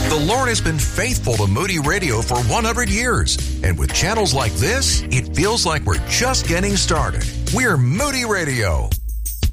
The Lord has been faithful to Moody Radio for 100 years. And with channels like this, it feels like we're just getting started. We're Moody Radio.